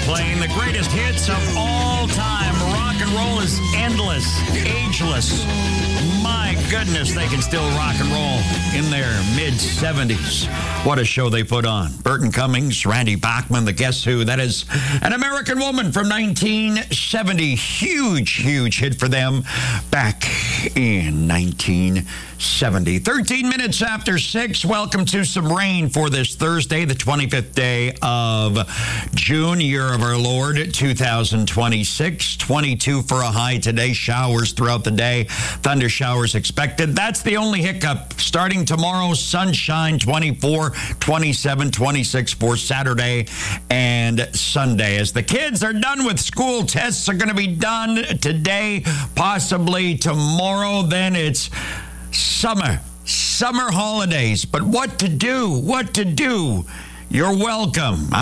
playing the greatest hits of all time. Rock and roll is endless, ageless. My goodness, they can still rock and roll in their mid-70s. What a show they put on. Burton Cummings, Randy Bachman, the Guess Who. That is An American Woman from 1970. Huge hit for them back in 1970. 13 minutes after 6. Welcome to some rain for this Thursday, the 25th day of June, year of our Lord, 2026. 22 for a high today. Showers throughout the day. Thunder showers expected. That's the only hiccup. Starting tomorrow, sunshine, 24, 27, 26 for Saturday and Sunday. As the kids are done with school, tests are going to be done today, possibly tomorrow. Then it's summer holidays. But what to do? You're welcome.